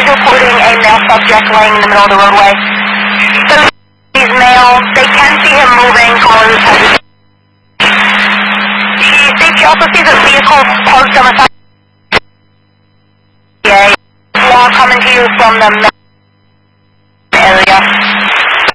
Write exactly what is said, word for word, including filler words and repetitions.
is reporting a male subject laying in the middle of the roadway. So he's male. They can see him moving towards the side. She thinks she also sees a vehicle parked on the side. Yeah, law coming to you from the